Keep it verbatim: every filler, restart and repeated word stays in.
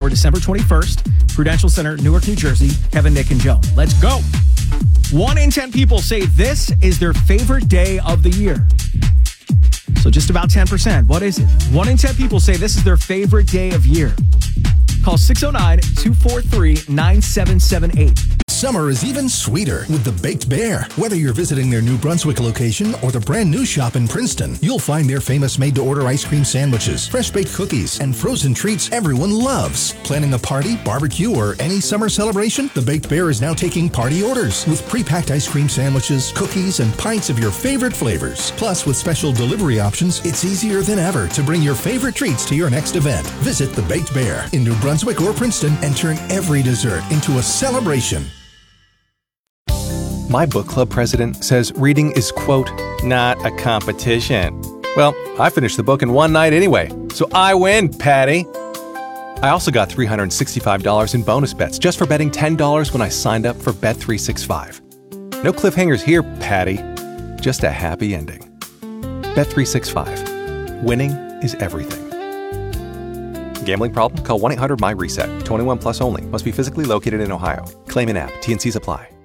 December twenty-first. Prudential Center, Newark, New Jersey. Kevin, Nick, and Joe. Let's go. One in ten people say this is their favorite day of the year. So just about ten percent. What is it? One in ten people say this is their favorite day of year. Call six oh nine, two four three, nine seven seven eight. Summer is even sweeter with the Baked Bear. Whether you're visiting their New Brunswick location or the brand new shop in Princeton, you'll find their famous made-to-order ice cream sandwiches, fresh-baked cookies, and frozen treats everyone loves. Planning a party, barbecue, or any summer celebration? The Baked Bear is now taking party orders with pre-packed ice cream sandwiches, cookies, and pints of your favorite flavors. Plus, with special delivery options, it's easier than ever to bring your favorite treats to your next event. Visit the Baked Bear in New Brunswick or Princeton and turn every dessert into a celebration. My book club president says reading is, quote, not a competition. Well, I finished the book in one night anyway, so I win, Patty. I also got three hundred sixty-five dollars in bonus bets just for betting ten dollars when I signed up for Bet three sixty-five. No cliffhangers here, Patty. Just a happy ending. Bet three sixty-five. Winning is everything. Gambling problem? Call one eight hundred M Y RESET. twenty-one plus only. Must be physically located in Ohio. Claim in app. T and Cs apply.